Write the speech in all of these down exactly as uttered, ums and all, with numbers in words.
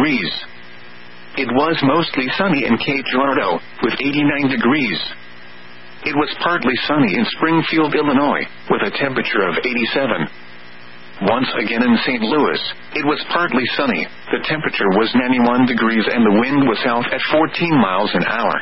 degrees. It was mostly sunny in Cape Girardeau, with eighty-nine degrees. It was partly sunny in Springfield, Illinois, with a temperature of eighty-seven. Once again in Saint Louis, it was partly sunny, the temperature was ninety-one degrees and the wind was south at fourteen miles an hour.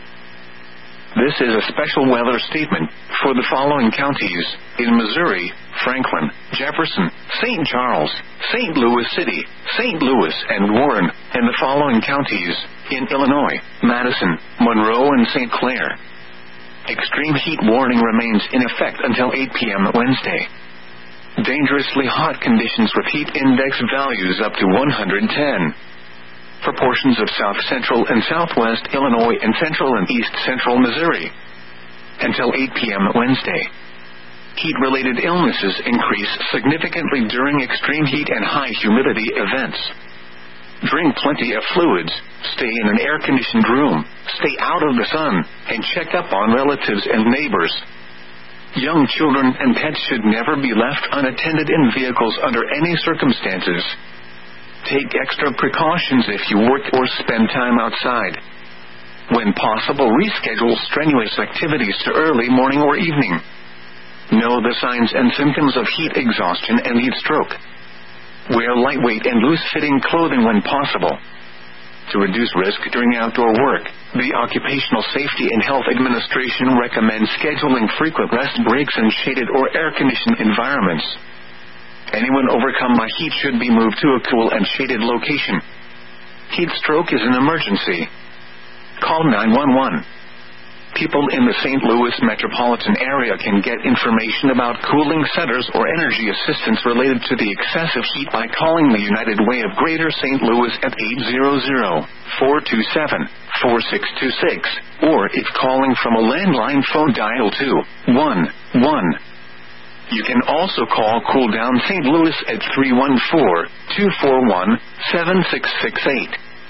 This is a special weather statement for the following counties in Missouri: Franklin, Jefferson, Saint Charles, Saint Louis City, Saint Louis, and Warren, and the following counties in Illinois: Madison, Monroe, and Saint Clair. Extreme heat warning remains in effect until eight p.m. Wednesday. Dangerously hot conditions with heat index values up to one hundred ten. For portions of south central and southwest Illinois and central and east central Missouri. Until eight p.m. Wednesday. Heat-related illnesses increase significantly during extreme heat and high humidity events. Drink plenty of fluids, stay in an air-conditioned room, stay out of the sun, and check up on relatives and neighbors. Young children and pets should never be left unattended in vehicles under any circumstances. Take extra precautions if you work or spend time outside. When possible, reschedule strenuous activities to early morning or evening. Know the signs and symptoms of heat exhaustion and heat stroke. Wear lightweight and loose-fitting clothing when possible. To reduce risk during outdoor work, the Occupational Safety and Health Administration recommends scheduling frequent rest breaks in shaded or air-conditioned environments. Anyone overcome by heat should be moved to a cool and shaded location. Heat stroke is an emergency. Call nine one one. People in the Saint Louis metropolitan area can get information about cooling centers or energy assistance related to the excessive heat by calling the United Way of Greater Saint Louis at eight hundred, four two seven, four six two six, or if calling from a landline phone, dial two one one. You can also call Cool Down Saint Louis at three one four, two four one, seven six six eight.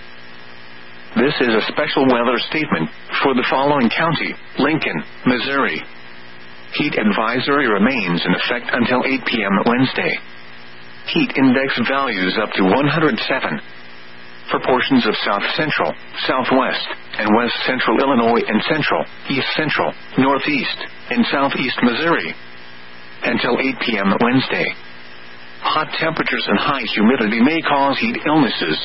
This is a special weather statement for the following county: Lincoln, Missouri. Heat advisory remains in effect until eight p.m. Wednesday. Heat index values up to one hundred seven. For portions of south central, southwest, and west central Illinois and central, east central, northeast, and southeast Missouri. Until eight p.m. Wednesday. Hot temperatures and high humidity may cause heat illnesses.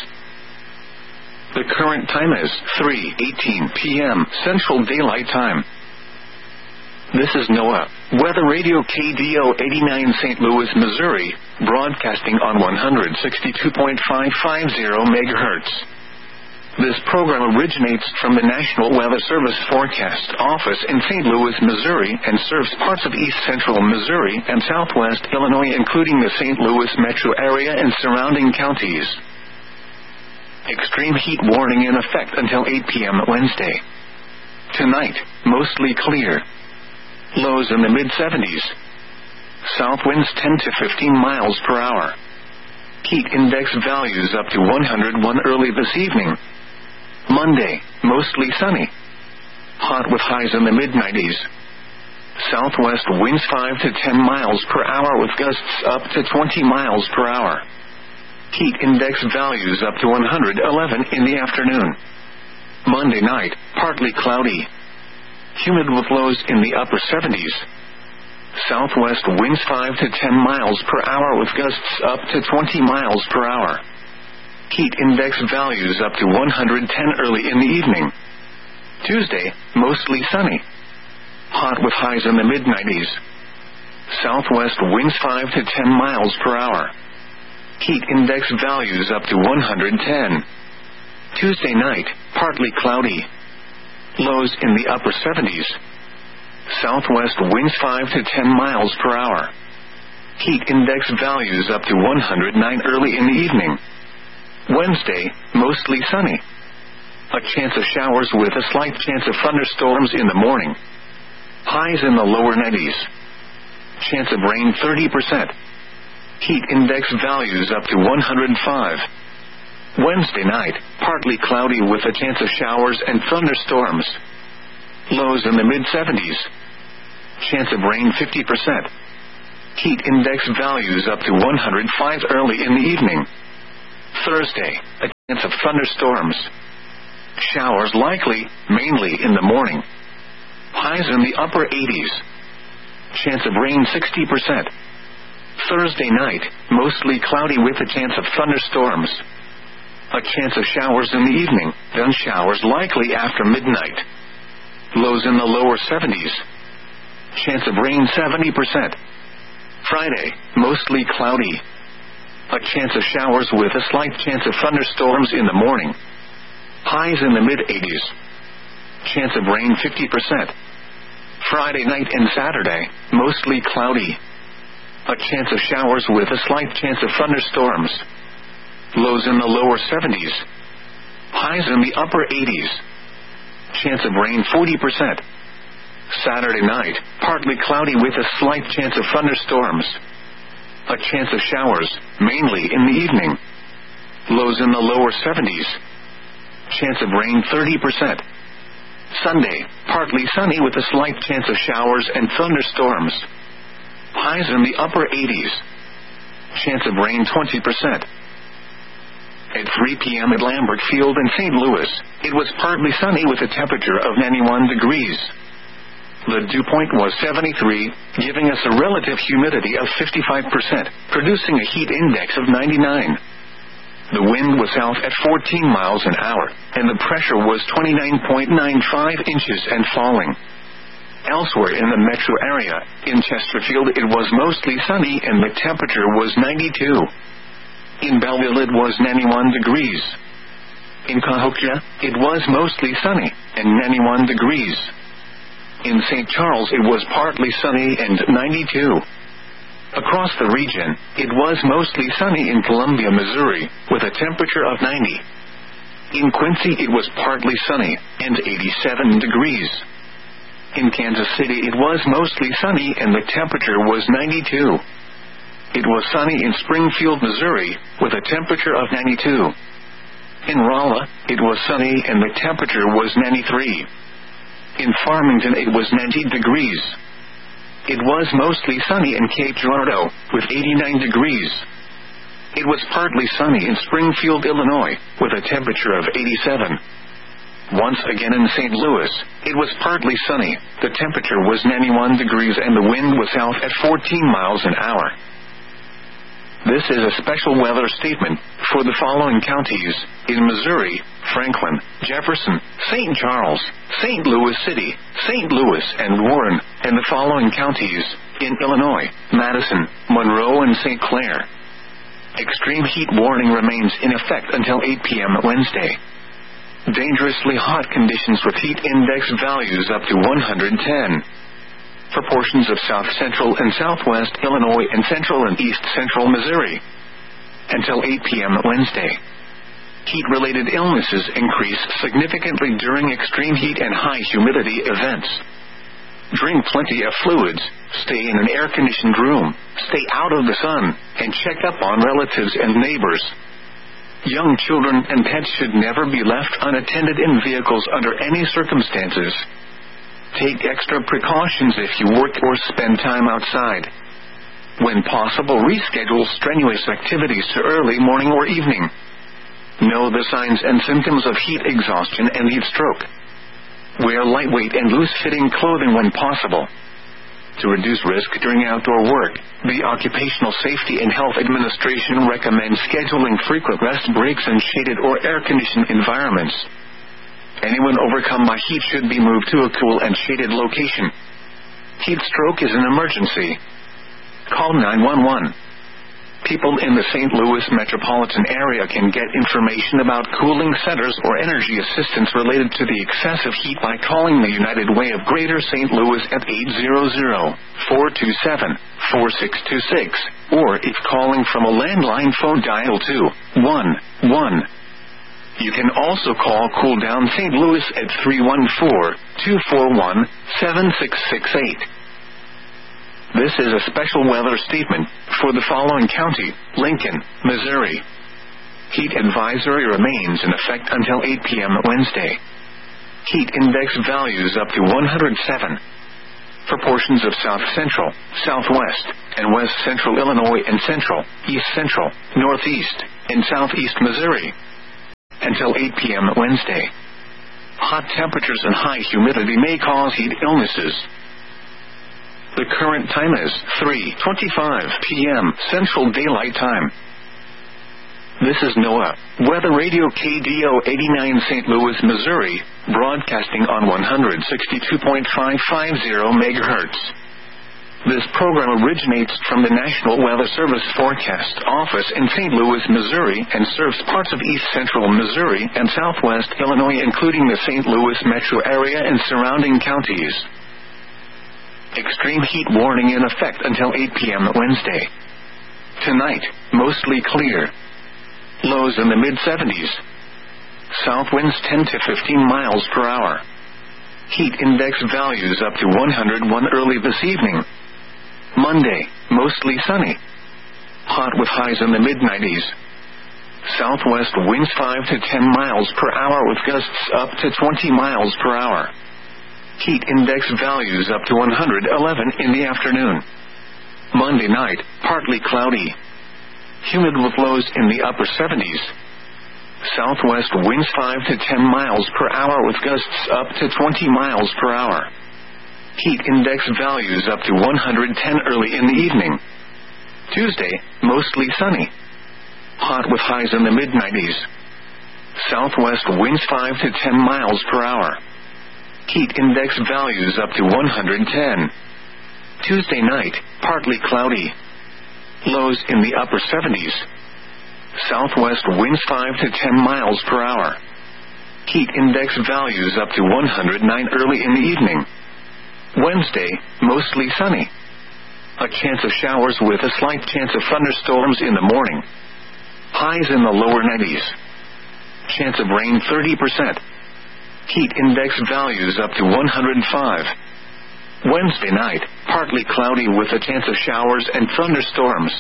The current time is three eighteen p.m. Central Daylight Time. This is NOAA Weather Radio K D O eighty-nine Saint Louis, Missouri, broadcasting on one sixty-two point five five zero megahertz. This program originates from the National Weather Service Forecast Office in Saint Louis, Missouri, and serves parts of east central Missouri and southwest Illinois, including the Saint Louis metro area and surrounding counties. Extreme heat warning in effect until eight p.m. Wednesday. Tonight, mostly clear. Lows in the mid seventies. South winds ten to fifteen miles per hour. Heat index values up to one hundred one early this evening. Monday, mostly sunny. Hot with highs in the mid nineties. Southwest winds five to ten miles per hour with gusts up to twenty miles per hour. Heat index values up to one hundred eleven in the afternoon. Monday night, partly cloudy. Humid with lows in the upper seventies. Southwest winds five to ten miles per hour with gusts up to twenty miles per hour. Heat index values up to one hundred ten early in the evening. Tuesday, mostly sunny. Hot with highs in the mid nineties. Southwest winds five to ten miles per hour. Heat index values up to one hundred ten. Tuesday night, partly cloudy. Lows in the upper seventies. Southwest winds five to ten miles per hour. Heat index values up to one hundred nine early in the evening. Wednesday, mostly sunny. A chance of showers with a slight chance of thunderstorms in the morning. Highs in the lower nineties. Chance of rain thirty percent. Heat index values up to one hundred five. Wednesday night, partly cloudy with a chance of showers and thunderstorms. Lows in the mid seventies. Chance of rain fifty percent. Heat index values up to one hundred five early in the evening. Thursday, a chance of thunderstorms. Showers likely, mainly in the morning. Highs in the upper eighties. Chance of rain sixty percent. Thursday night, mostly cloudy with a chance of thunderstorms. A chance of showers in the evening, then showers likely after midnight. Lows in the lower seventies. Chance of rain seventy percent. Friday, mostly cloudy. A chance of showers with a slight chance of thunderstorms in the morning. Highs in the mid-eighties. Chance of rain fifty percent. Friday night and Saturday, mostly cloudy. A chance of showers with a slight chance of thunderstorms. Lows in the lower seventies. Highs in the upper eighties. Chance of rain forty percent. Saturday night, partly cloudy with a slight chance of thunderstorms. A chance of showers, mainly in the evening. Lows in the lower seventies. Chance of rain thirty percent. Sunday, partly sunny with a slight chance of showers and thunderstorms. Highs in the upper eighties. Chance of rain twenty percent. At three p.m. at Lambert Field in Saint Louis, it was partly sunny with a temperature of ninety-one degrees. The dew point was seventy-three, giving us a relative humidity of fifty-five percent, producing a heat index of ninety-nine. The wind was south at fourteen miles an hour, and the pressure was twenty-nine point nine five inches and falling. Elsewhere in the metro area, in Chesterfield it was mostly sunny and the temperature was ninety-two. In Belleville it was ninety-one degrees. In Cahokia, it was mostly sunny, and ninety-one degrees. In Saint Charles it was partly sunny and ninety-two. Across the region, it was mostly sunny in Columbia, Missouri, with a temperature of ninety. In Quincy it was partly sunny, and eighty-seven degrees. In Kansas City it was mostly sunny and the temperature was ninety-two. It was sunny in Springfield, Missouri, with a temperature of ninety-two. In Rolla, it was sunny and the temperature was ninety-three. In Farmington it was ninety degrees. It was mostly sunny in Cape Girardeau, with eighty-nine degrees. It was partly sunny in Springfield, Illinois, with a temperature of eighty-seven. Once again in Saint Louis, it was partly sunny, the temperature was ninety-one degrees and the wind was south at fourteen miles an hour. This is a special weather statement for the following counties: in Missouri, Franklin, Jefferson, Saint Charles, Saint Louis City, Saint Louis and Warren, and the following counties: in Illinois, Madison, Monroe and Saint Clair. Extreme heat warning remains in effect until eight p.m. Wednesday. Dangerously hot conditions with heat index values up to one hundred ten. For portions of south-central and southwest Illinois and central and east-central Missouri. Until eight p.m. Wednesday. Heat-related illnesses increase significantly during extreme heat and high humidity events. Drink plenty of fluids, stay in an air-conditioned room, stay out of the sun, and check up on relatives and neighbors. Young children and pets should never be left unattended in vehicles under any circumstances. Take extra precautions if you work or spend time outside. When possible, reschedule strenuous activities to early morning or evening. Know the signs and symptoms of heat exhaustion and heat stroke. Wear lightweight and loose-fitting clothing when possible. To reduce risk during outdoor work, the Occupational Safety and Health Administration recommends scheduling frequent rest breaks in shaded or air-conditioned environments. Anyone overcome by heat should be moved to a cool and shaded location. Heat stroke is an emergency. Call nine one one. People in the Saint Louis metropolitan area can get information about cooling centers or energy assistance related to the excessive heat by calling the United Way of Greater Saint Louis at eight hundred, four two seven, four six two six, or if calling from a landline phone, dial two one one. You can also call Cool Down Saint Louis at three one four, two four one, seven six six eight. This is a special weather statement for the following county: Lincoln, Missouri. Heat advisory remains in effect until eight p.m. Wednesday. Heat index values up to one hundred seven. For portions of south central, southwest, and west central Illinois and central, east central, northeast, and southeast Missouri. until eight p.m. Wednesday. Hot temperatures and high humidity may cause heat illnesses. The current time is three twenty-five p.m. Central Daylight Time. This is NOAA Weather Radio K D O eighty-nine Saint Louis, Missouri, broadcasting on one sixty-two point five five zero megahertz. This program originates from the National Weather Service Forecast Office in Saint Louis, Missouri, and serves parts of east central Missouri and southwest Illinois, including the Saint Louis metro area and surrounding counties. Extreme heat warning in effect until eight p.m. Wednesday. Tonight, mostly clear. Lows in the mid seventies. South winds ten to fifteen miles per hour. Heat index values up to one hundred one early this evening. Monday, mostly sunny. Hot with highs in the mid nineties. Southwest winds five to ten miles per hour with gusts up to twenty miles per hour. Heat index values up to one hundred eleven in the afternoon. Monday night, partly cloudy. Humid with lows in the upper seventies. Southwest winds five to ten miles per hour with gusts up to twenty miles per hour. Heat index values up to one hundred ten early in the evening. Tuesday, mostly sunny. Hot with highs in the mid nineties. Southwest winds five to ten miles per hour. Heat index values up to one hundred ten. Tuesday night, partly cloudy. Lows in the upper seventies. Southwest winds five to ten miles per hour. Heat index values up to one hundred nine early in the evening. Wednesday, mostly sunny. A chance of showers with a slight chance of thunderstorms in the morning. Highs in the lower nineties. Chance of rain thirty percent. Heat index values up to one hundred five. Wednesday night, partly cloudy with a chance of showers and thunderstorms.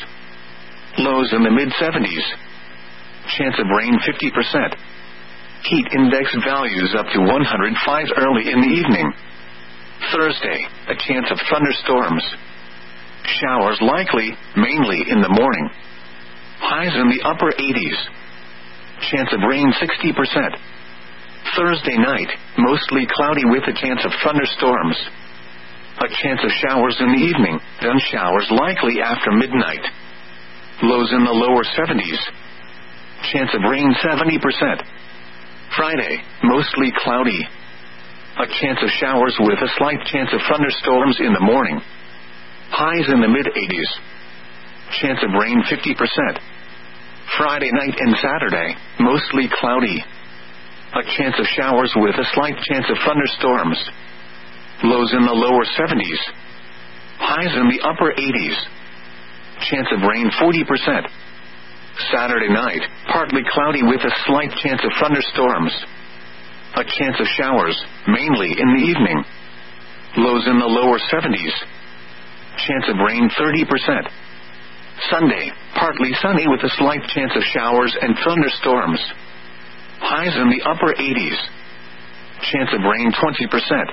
Lows in the mid seventies. Chance of rain fifty percent. Heat index values up to one hundred five early in the evening. Thursday, a chance of thunderstorms. Showers likely, mainly in the morning. Highs in the upper eighties. Chance of rain sixty percent. Thursday night, mostly cloudy with a chance of thunderstorms. A chance of showers in the evening, then showers likely after midnight. Lows in the lower seventies. Chance of rain seventy percent. Friday, mostly cloudy. A chance of showers with a slight chance of thunderstorms in the morning. Highs in the mid eighties. Chance of rain fifty percent. Friday night and Saturday, mostly cloudy. A chance of showers with a slight chance of thunderstorms. Lows in the lower seventies. Highs in the upper eighties. Chance of rain forty percent. Saturday night, partly cloudy with a slight chance of thunderstorms. A chance of showers, mainly in the evening. Lows in the lower seventies. Chance of rain thirty percent. Sunday, partly sunny with a slight chance of showers and thunderstorms. Highs in the upper eighties. Chance of rain twenty percent.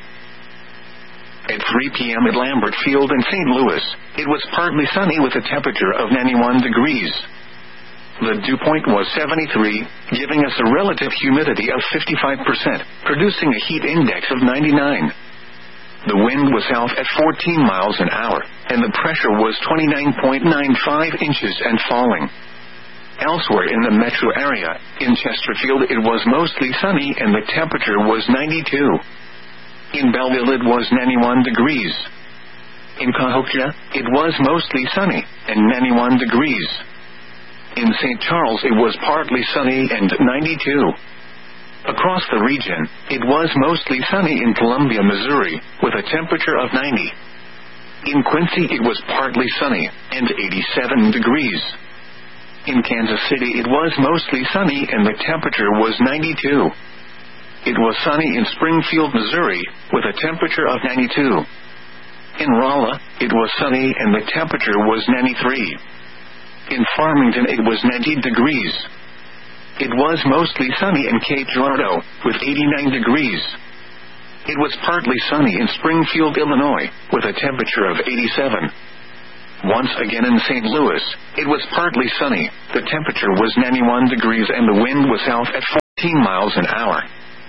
At three p.m. at Lambert Field in Saint Louis, it was partly sunny with a temperature of ninety-one degrees. The dew point was seventy-three, giving us a relative humidity of fifty-five percent, producing a heat index of ninety-nine. The wind was south at fourteen miles an hour, and the pressure was twenty-nine point nine five inches and falling. Elsewhere in the metro area, in Chesterfield it was mostly sunny and the temperature was ninety-two. In Belleville it was ninety-one degrees. In Cahokia, it was mostly sunny, and ninety-one degrees. In Saint Charles it was partly sunny and ninety-two. Across the region, it was mostly sunny in Columbia, Missouri, with a temperature of ninety. In Quincy it was partly sunny, and eighty-seven degrees. In Kansas City it was mostly sunny and the temperature was ninety-two. It was sunny in Springfield, Missouri, with a temperature of ninety-two. In Rolla, it was sunny and the temperature was ninety-three. In Farmington it was ninety degrees. It was mostly sunny in Cape Girardeau, with eighty-nine degrees. It was partly sunny in Springfield, Illinois, with a temperature of eighty-seven. Once again in Saint Louis, it was partly sunny, the temperature was ninety-one degrees and the wind was south at fifteen miles an hour.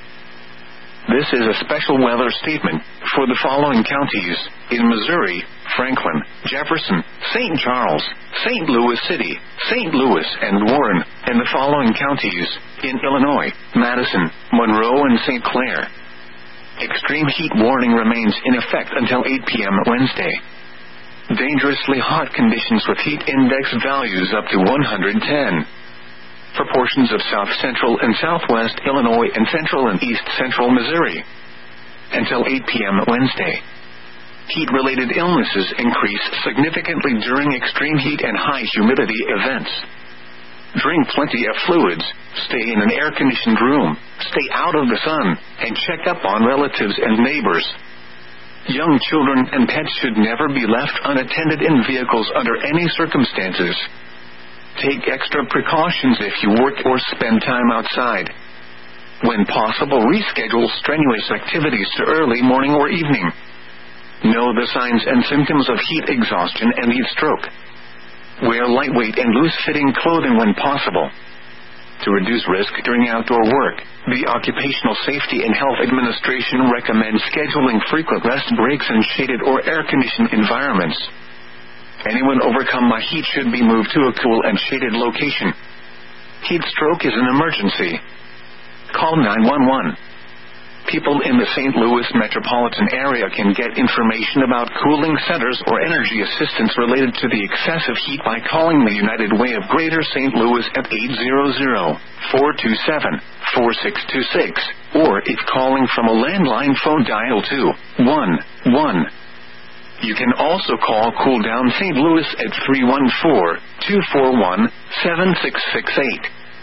This is a special weather statement for the following counties in Missouri: Franklin, Jefferson, Saint Charles, Saint Louis City, Saint Louis, and Warren, and the following counties in Illinois: Madison, Monroe, and Saint Clair. Extreme heat warning remains in effect until eight p.m. Wednesday. Dangerously hot conditions with heat index values up to one hundred ten. For portions of south central and southwest Illinois and central and east central Missouri. Until eight p.m. Wednesday. Heat-related illnesses increase significantly during extreme heat and high humidity events. Drink plenty of fluids, stay in an air-conditioned room, stay out of the sun, and check up on relatives and neighbors. Young children and pets should never be left unattended in vehicles under any circumstances. Take extra precautions if you work or spend time outside. When possible, reschedule strenuous activities to early morning or evening. Know the signs and symptoms of heat exhaustion and heat stroke. Wear lightweight and loose-fitting clothing when possible. To reduce risk during outdoor work, the Occupational Safety and Health Administration recommends scheduling frequent rest breaks in shaded or air-conditioned environments. Anyone overcome by heat should be moved to a cool and shaded location. Heat stroke is an emergency. Call nine one one. People in the Saint Louis metropolitan area can get information about cooling centers or energy assistance related to the excessive heat by calling the United Way of Greater Saint Louis at eight hundred, four two seven, four six two six, or if calling from a landline phone, dial two one one. You can also call Cool Down Saint Louis at three one four, two four one, seven six six eight.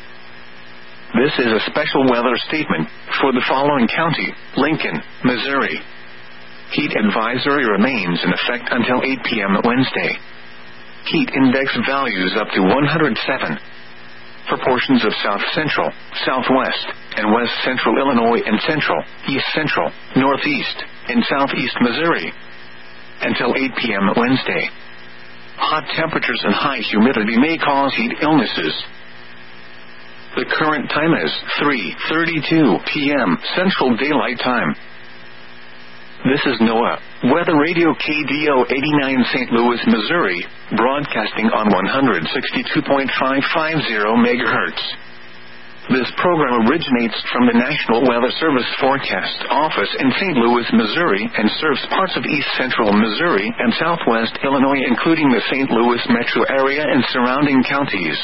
This is a special weather statement for the following county: Lincoln, Missouri. Heat advisory remains in effect until eight p.m. Wednesday. Heat index values up to one hundred seven. For portions of south central, southwest, and west central Illinois and central, east central, northeast, and southeast Missouri. Until eight p.m. Wednesday. Hot temperatures and high humidity may cause heat illnesses. The current time is three thirty-two p.m. Central Daylight Time. This is NOAA Weather Radio K D O eighty-nine Saint Louis, Missouri, broadcasting on one sixty-two point five five zero megahertz. This program originates from the National Weather Service Forecast Office in Saint Louis, Missouri, and serves parts of east central Missouri and southwest Illinois, including the Saint Louis metro area and surrounding counties.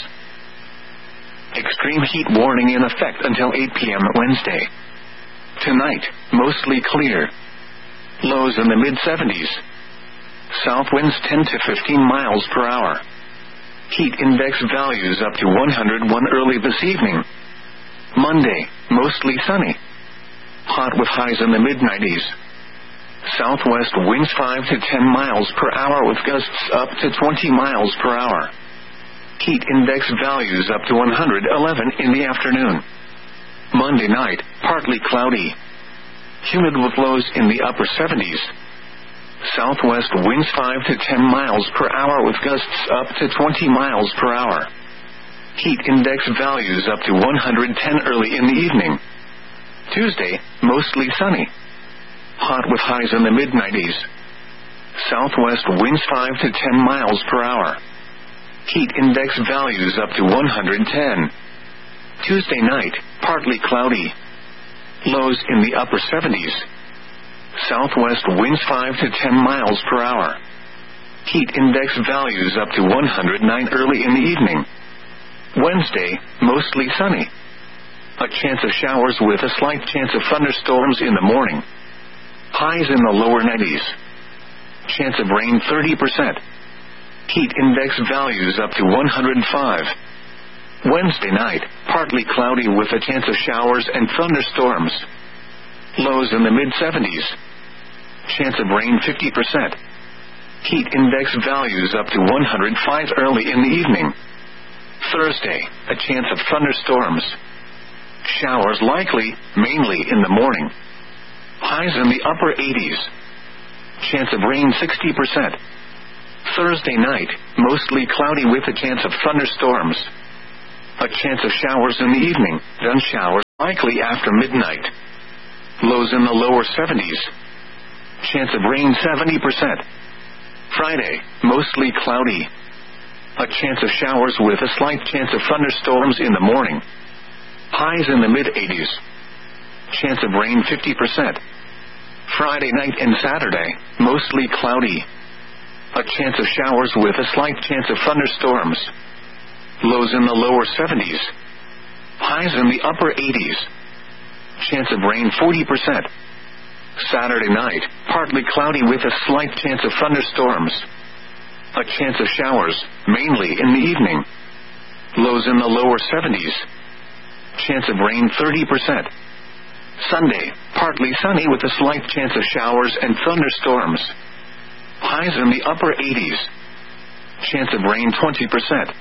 Extreme heat warning in effect until eight p.m. Wednesday. Tonight, mostly clear. Lows in the mid seventies. South winds ten to fifteen miles per hour. Heat index values up to one hundred one early this evening. Monday, mostly sunny. Hot with highs in the mid nineties. Southwest winds five to ten miles per hour with gusts up to twenty miles per hour. Heat index values up to one hundred eleven in the afternoon. Monday night, partly cloudy. Humid with lows in the upper seventies. Southwest winds five to ten miles per hour with gusts up to twenty miles per hour. Heat index values up to one hundred ten early in the evening. Tuesday, mostly sunny. Hot with highs in the mid nineties. Southwest winds five to ten miles per hour. Heat index values up to one hundred ten. Tuesday night, partly cloudy. Lows in the upper seventies. Southwest winds five to ten miles per hour. Heat index values up to one hundred nine early in the evening. Wednesday, mostly sunny. A chance of showers with a slight chance of thunderstorms in the morning. Highs in the lower nineties. Chance of rain thirty percent. Heat index values up to one hundred five. Wednesday night, partly cloudy with a chance of showers and thunderstorms. Lows in the mid seventies. Chance of rain fifty percent. Heat index values up to one hundred five early in the evening. Thursday, a chance of thunderstorms. Showers likely, mainly in the morning. Highs in the upper eighties. Chance of rain sixty percent. Thursday night, mostly cloudy with a chance of thunderstorms. A chance of showers in the evening, then showers likely after midnight. Lows in the lower seventies. Chance of rain seventy percent. Friday, mostly cloudy. A chance of showers with a slight chance of thunderstorms in the morning. Highs in the mid-eighties. Chance of rain fifty percent. Friday night and Saturday, mostly cloudy. A chance of showers with a slight chance of thunderstorms. Lows in the lower seventies. Highs in the upper eighties. Chance of rain forty percent. Saturday night, partly cloudy with a slight chance of thunderstorms. A chance of showers, mainly in the evening. Lows in the lower seventies. Chance of rain thirty percent. Sunday, partly sunny with a slight chance of showers and thunderstorms. Highs in the upper eighties. Chance of rain twenty percent.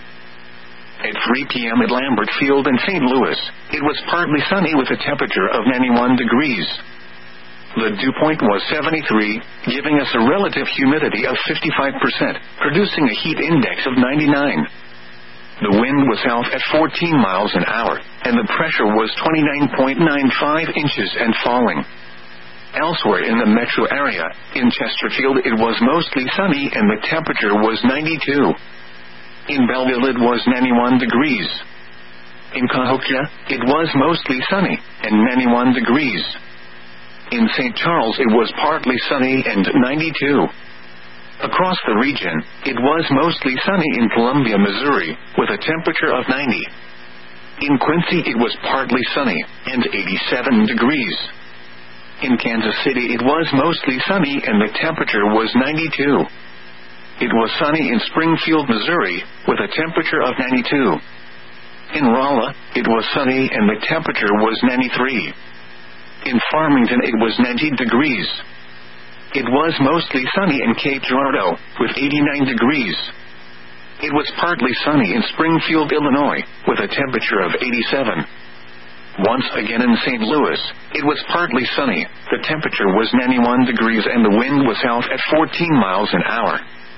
At three p.m. at Lambert Field in Saint Louis, it was partly sunny with a temperature of ninety-one degrees. The dew point was seventy-three, giving us a relative humidity of fifty-five percent, producing a heat index of ninety-nine. The wind was south at fourteen miles an hour, and the pressure was twenty-nine point nine five inches and falling. Elsewhere in the metro area, in Chesterfield it was mostly sunny and the temperature was ninety-two. In Belleville it was ninety-one degrees. In Cahokia, it was mostly sunny, and ninety-one degrees. In Saint Charles it was partly sunny and ninety-two. Across the region, it was mostly sunny in Columbia, Missouri, with a temperature of ninety. In Quincy it was partly sunny, and eighty-seven degrees. In Kansas City it was mostly sunny and the temperature was ninety-two. It was sunny in Springfield, Missouri, with a temperature of ninety-two. In Rolla, it was sunny and the temperature was ninety-three. In Farmington it was ninety degrees. It was mostly sunny in Cape Girardeau, with eighty-nine degrees. It was partly sunny in Springfield, Illinois, with a temperature of eighty-seven. Once again in Saint Louis, it was partly sunny, the temperature was ninety-one degrees and the wind was south at fourteen miles an hour.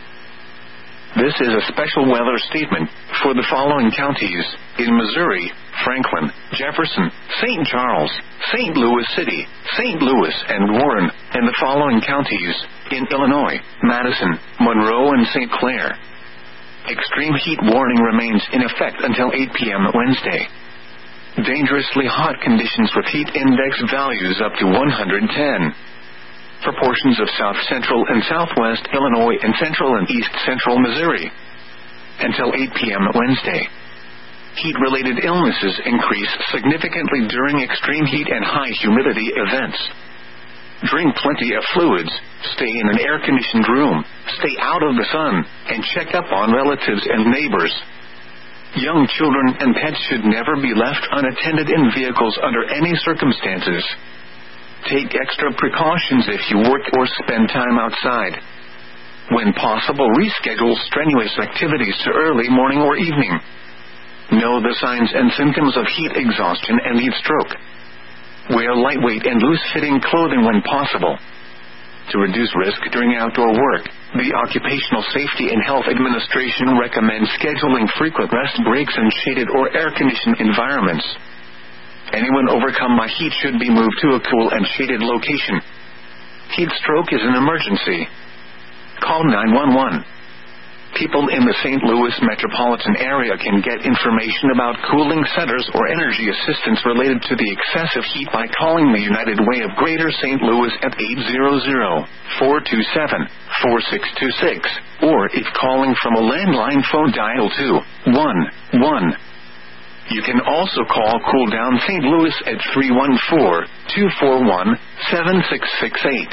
This is a special weather statement for the following counties: in Missouri, Franklin, Jefferson, Saint Charles, Saint Louis City, Saint Louis, and Warren, and the following counties: in Illinois, Madison, Monroe, and Saint Clair. Extreme heat warning remains in effect until eight p.m. Wednesday. Dangerously hot conditions with heat index values up to one hundred ten. For portions of south central and southwest Illinois and central and east central Missouri. Until eight p.m. Wednesday. Heat-related illnesses increase significantly during extreme heat and high humidity events. Drink plenty of fluids, stay in an air-conditioned room, stay out of the sun, and check up on relatives and neighbors. Young children and pets should never be left unattended in vehicles under any circumstances. Take extra precautions if you work or spend time outside. When possible, reschedule strenuous activities to early morning or evening. Know the signs and symptoms of heat exhaustion and heat stroke. Wear lightweight and loose-fitting clothing when possible. To reduce risk during outdoor work, the Occupational Safety and Health Administration recommends scheduling frequent rest breaks in shaded or air-conditioned environments. Anyone overcome by heat should be moved to a cool and shaded location. Heat stroke is an emergency. Call nine one one. People in the Saint Louis metropolitan area can get information about cooling centers or energy assistance related to the excessive heat by calling the United Way of Greater Saint Louis at eight hundred, four two seven, four six two six, or if calling from a landline phone, dial two one one. You can also call Cool Down Saint Louis at three one four, two four one, seven six six eight.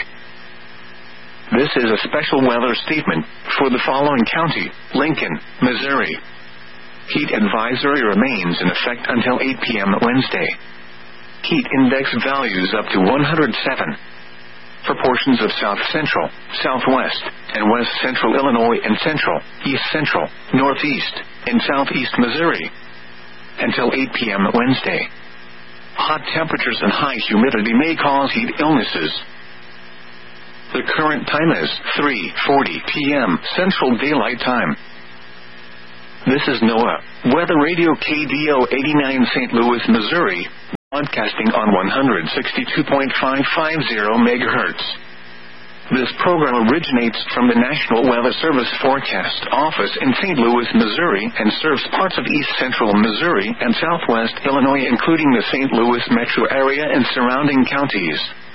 This is a special weather statement for the following county: Lincoln, Missouri. Heat advisory remains in effect until eight p.m. Wednesday. Heat index values up to one hundred seven. For portions of south central, southwest, and west central Illinois and central, east central, northeast, and southeast Missouri. Until eight p.m. Wednesday. Hot temperatures and high humidity may cause heat illnesses. The current time is three forty p.m. Central Daylight Time. This is NOAA Weather Radio K D O eighty-nine Saint Louis, Missouri. broadcasting on one sixty-two point five five zero megahertz. This program originates from the National Weather Service Forecast Office in Saint Louis, Missouri, and serves parts of east central Missouri and southwest Illinois, including the Saint Louis metro area and surrounding counties.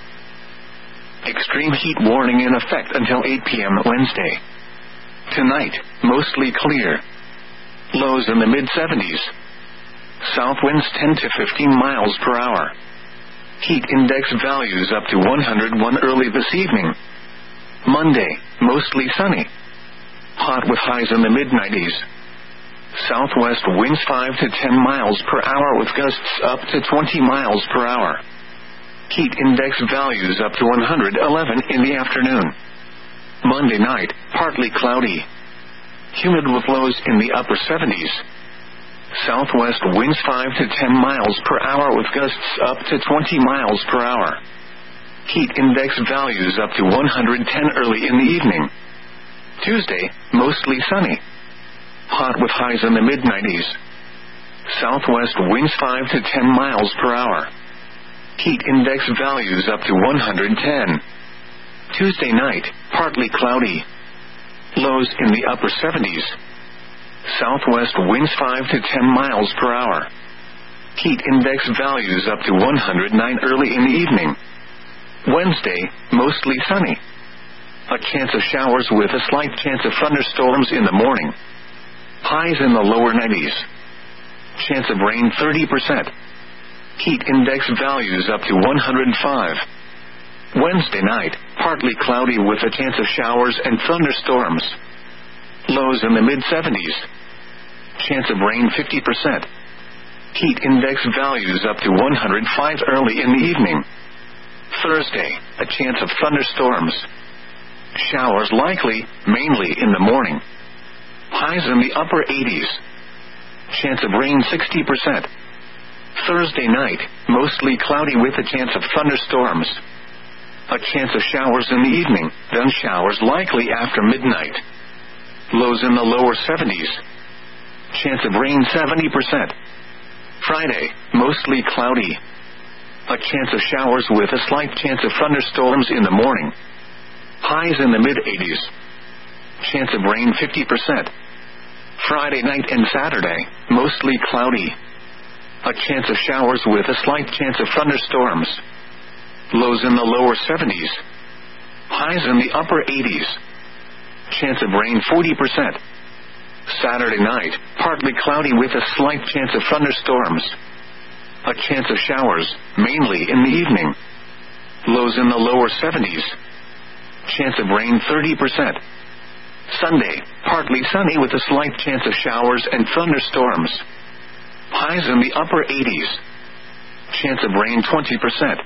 Extreme heat warning in effect until eight p.m. Wednesday. Tonight, mostly clear. Lows in the mid seventies. South winds ten to fifteen miles per hour. Heat index values up to one hundred one early this evening. Monday, mostly sunny. Hot with highs in the mid nineties. Southwest winds five to ten miles per hour with gusts up to twenty miles per hour. Heat index values up to one hundred eleven in the afternoon. Monday night, partly cloudy. Humid with lows in the upper seventies. Southwest winds five to ten miles per hour with gusts up to twenty miles per hour. Heat index values up to one hundred ten early in the evening. Tuesday, mostly sunny. Hot with highs in the mid nineties. Southwest winds five to ten miles per hour. Heat index values up to one hundred ten. Tuesday night, partly cloudy. Lows in the upper seventies. Southwest winds five to ten miles per hour. Heat index values up to one hundred nine early in the evening. Wednesday, mostly sunny. A chance of showers with a slight chance of thunderstorms in the morning. Highs in the lower nineties. Chance of rain thirty percent. Heat index values up to one hundred five. Wednesday night, partly cloudy with a chance of showers and thunderstorms. Lows in the mid seventies. Chance of rain fifty percent. Heat index values up to one hundred five early in the evening. Thursday, a chance of thunderstorms. Showers likely, mainly in the morning. Highs in the upper eighties. Chance of rain sixty percent. Thursday night, mostly cloudy with a chance of thunderstorms. A chance of showers in the evening, then showers likely after midnight. Lows in the lower seventies. Chance of rain seventy percent. Friday, mostly cloudy. A chance of showers with a slight chance of thunderstorms in the morning. Highs in the mid eighties. Chance of rain fifty percent. Friday night and Saturday, mostly cloudy. A chance of showers with a slight chance of thunderstorms. Lows in the lower seventies. Highs in the upper eighties. Chance of rain forty percent. Saturday night, partly cloudy with a slight chance of thunderstorms. A chance of showers, mainly in the evening. Lows in the lower seventies. Chance of rain thirty percent. Sunday, partly sunny with a slight chance of showers and thunderstorms. Highs in the upper eighties. Chance of rain twenty percent.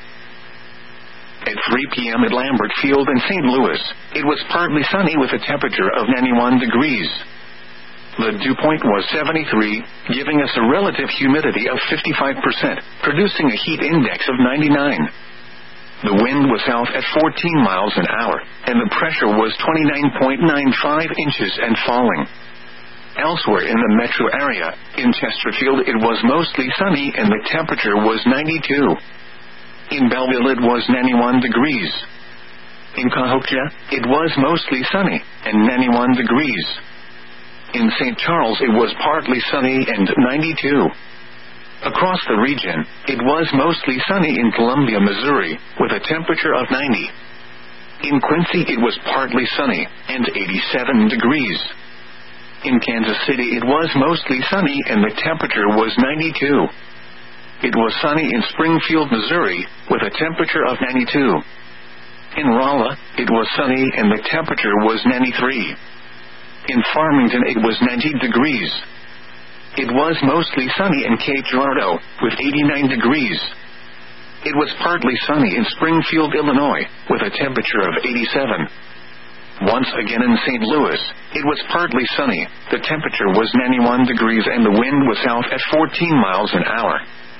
At three p.m. at Lambert Field in Saint Louis, it was partly sunny with a temperature of ninety-one degrees. The dew point was seventy-three, giving us a relative humidity of fifty-five percent, producing a heat index of ninety-nine. The wind was south at fourteen miles an hour, and the pressure was twenty-nine point nine five inches and falling. Elsewhere in the metro area, in Chesterfield it was mostly sunny and the temperature was ninety-two. In Belleville it was ninety-one degrees. In Cahokia, it was mostly sunny, and ninety-one degrees. In Saint Charles it was partly sunny and ninety-two. Across the region, it was mostly sunny in Columbia, Missouri, with a temperature of ninety. In Quincy it was partly sunny, and eighty-seven degrees. In Kansas City it was mostly sunny and the temperature was ninety-two. It was sunny in Springfield, Missouri, with a temperature of ninety-two. In Rolla, it was sunny and the temperature was ninety-three. In Farmington it was ninety degrees. It was mostly sunny in Cape Girardeau, with eighty-nine degrees. It was partly sunny in Springfield, Illinois, with a temperature of eighty-seven. Once again in Saint Louis, it was partly sunny, the temperature was ninety-one degrees and the wind was south at fourteen miles an hour.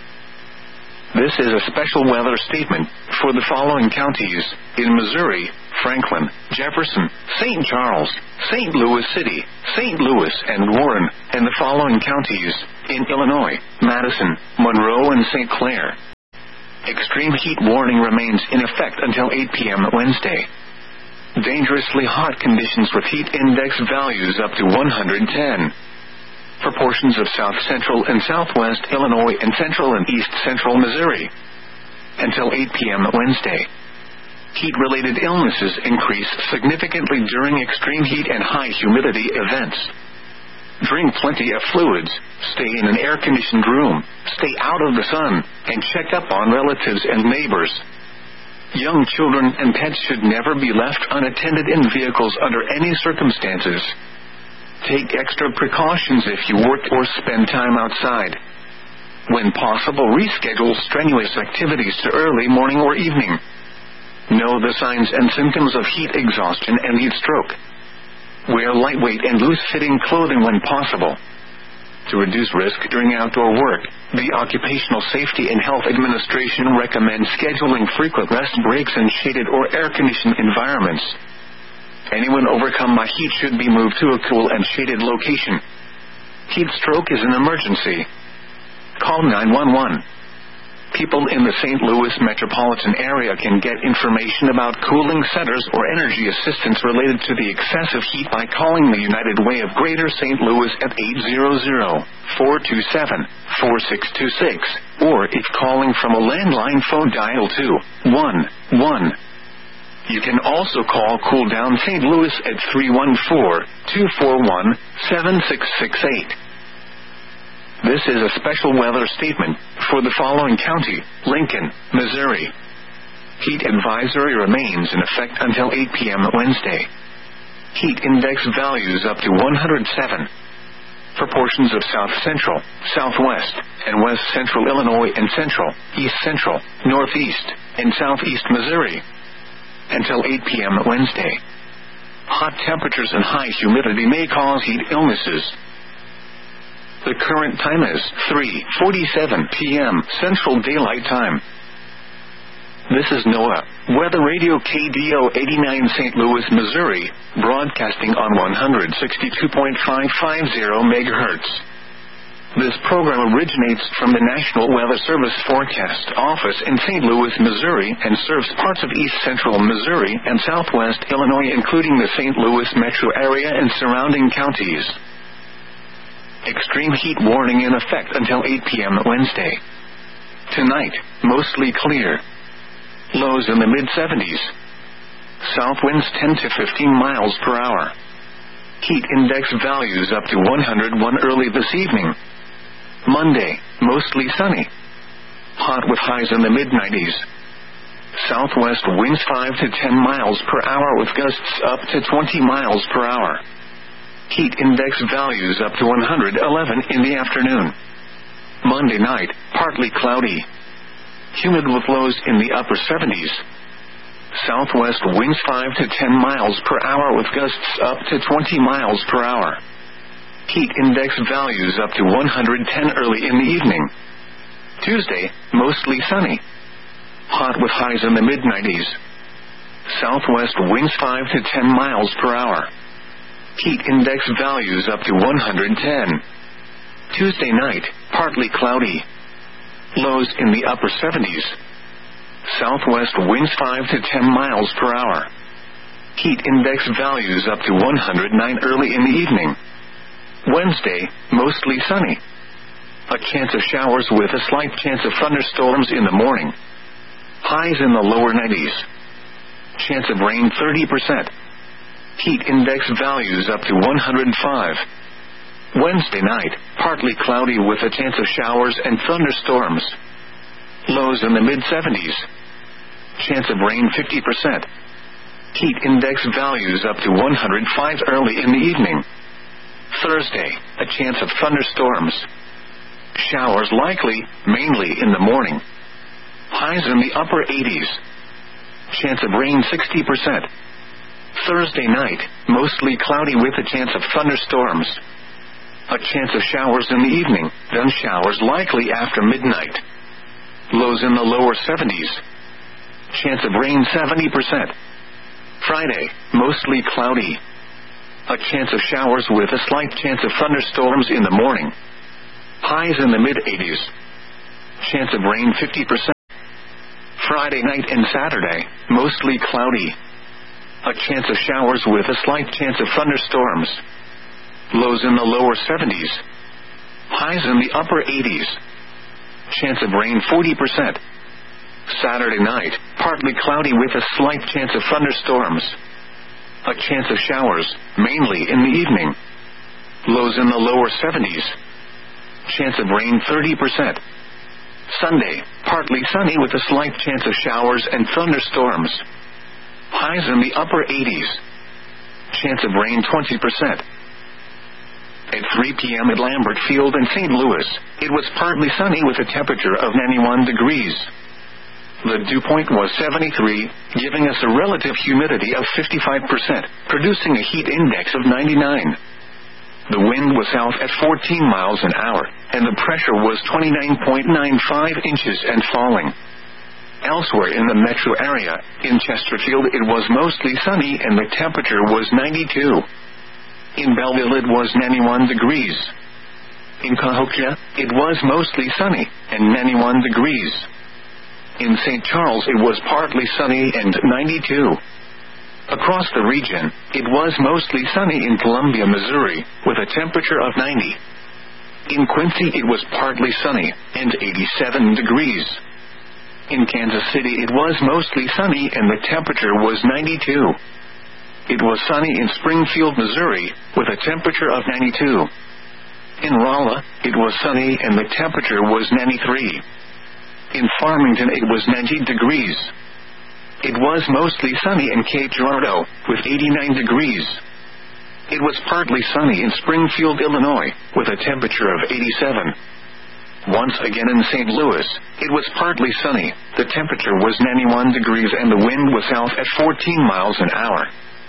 This is a special weather statement for the following counties in Missouri: Franklin, Jefferson, Saint Charles, Saint Louis City, Saint Louis, and Warren, and the following counties in Illinois: Madison, Monroe, and Saint Clair. Extreme heat warning remains in effect until eight p.m. Wednesday. Dangerously hot conditions with heat index values up to one hundred ten. For portions of south central and southwest Illinois and central and east central Missouri. Until eight p.m. Wednesday. Heat-related illnesses increase significantly during extreme heat and high humidity events. Drink plenty of fluids, stay in an air-conditioned room, stay out of the sun, and check up on relatives and neighbors. Young children and pets should never be left unattended in vehicles under any circumstances. Take extra precautions if you work or spend time outside. When possible, reschedule strenuous activities to early morning or evening. Know the signs and symptoms of heat exhaustion and heat stroke. Wear lightweight and loose-fitting clothing when possible. To reduce risk during outdoor work, the Occupational Safety and Health Administration recommends scheduling frequent rest breaks in shaded or air-conditioned environments. Anyone overcome by heat should be moved to a cool and shaded location. Heat stroke is an emergency. Call nine one one. People in the Saint Louis metropolitan area can get information about cooling centers or energy assistance related to the excessive heat by calling the United Way of Greater Saint Louis at eight hundred, four two seven, four six two six, or if calling from a landline phone, dial two one one. You can also call Cool Down Saint Louis at three one four, two four one, seven six six eight. This is a special weather statement for the following county: Lincoln, Missouri. Heat advisory remains in effect until eight p.m. Wednesday. Heat index values up to one hundred seven. For portions of south central, southwest, and west central Illinois and central, east central, northeast, and southeast Missouri. Until eight p.m. Wednesday. Hot temperatures and high humidity may cause heat illnesses. The current time is three forty-seven p.m. Central Daylight Time. This is NOAA Weather Radio K D O eighty-nine Saint Louis, Missouri, broadcasting on one sixty-two point five five zero megahertz. This program originates from the National Weather Service Forecast Office in Saint Louis, Missouri, and serves parts of east central Missouri and southwest Illinois, including the Saint Louis metro area and surrounding counties. Extreme heat warning in effect until eight p.m. Wednesday. Tonight, mostly clear. Lows in the mid seventies. South winds ten to fifteen miles per hour. Heat index values up to one hundred one early this evening. Monday, mostly sunny. Hot with highs in the mid nineties. Southwest winds five to ten miles per hour with gusts up to twenty miles per hour. Heat index values up to one hundred eleven in the afternoon. Monday night, partly cloudy. Humid with lows in the upper seventies. Southwest winds five to ten miles per hour with gusts up to twenty miles per hour. Heat index values up to one hundred ten early in the evening. Tuesday, mostly sunny. Hot with highs in the mid nineties. Southwest winds five to ten miles per hour. Heat index values up to one hundred ten. Tuesday night, partly cloudy. Lows in the upper seventies. Southwest winds five to ten miles per hour. Heat index values up to one hundred nine early in the evening. Wednesday, mostly sunny. A chance of showers with a slight chance of thunderstorms in the morning. Highs in the lower nineties. Chance of rain thirty percent. Heat index values up to one hundred five. Wednesday night, partly cloudy with a chance of showers and thunderstorms. Lows in the mid seventies. Chance of rain fifty percent. Heat index values up to one hundred five early in the evening. Thursday, a chance of thunderstorms. Showers likely, mainly in the morning. Highs in the upper eighties. Chance of rain sixty percent. Thursday night, mostly cloudy with a chance of thunderstorms. A chance of showers in the evening, then showers likely after midnight. Lows in the lower seventies. Chance of rain seventy percent. Friday, mostly cloudy. A chance of showers with a slight chance of thunderstorms in the morning. Highs in the mid eighties. Chance of rain fifty percent. Friday night and Saturday, mostly cloudy. A chance of showers with a slight chance of thunderstorms. Lows in the lower seventies. Highs in the upper eighties. Chance of rain forty percent. Saturday night, partly cloudy with a slight chance of thunderstorms. A chance of showers, mainly in the evening. Lows in the lower seventies. Chance of rain thirty percent. Sunday, partly sunny with a slight chance of showers and thunderstorms. Highs in the upper eighties. Chance of rain twenty percent. At three p.m. at Lambert Field in Saint Louis, it was partly sunny with a temperature of ninety-one degrees. The dew point was seventy-three, giving us a relative humidity of fifty-five percent, producing a heat index of ninety-nine. The wind was south at fourteen miles an hour, and the pressure was twenty-nine point nine five inches and falling. Elsewhere in the metro area, in Chesterfield it was mostly sunny and the temperature was ninety-two. In Belleville it was ninety-one degrees. In Cahokia, it was mostly sunny and ninety-one degrees. In Saint Charles it was partly sunny and ninety-two. Across the region, it was mostly sunny in Columbia, Missouri, with a temperature of ninety. In Quincy it was partly sunny and eighty-seven degrees. In Kansas City it was mostly sunny and the temperature was ninety-two. It was sunny in Springfield, Missouri, with a temperature of ninety-two. In Rolla, it was sunny and the temperature was ninety-three. In Farmington it was ninety degrees. It was mostly sunny in Cape Girardeau, with eighty-nine degrees. It was partly sunny in Springfield, Illinois, with a temperature of eighty-seven. Once again in Saint Louis, it was partly sunny, the temperature was ninety-one degrees and the wind was south at fourteen miles an hour.